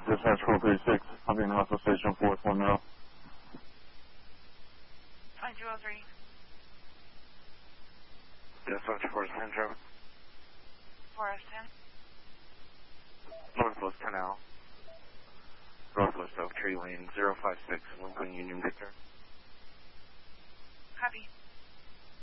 Dispatch 436, I'll be in Russell Station 410. 2203. Dispatch 410, Trevor. 410. Northwest Canal. Northwest Oak Tree Lane, 056, Lincoln Union Victor. Copy.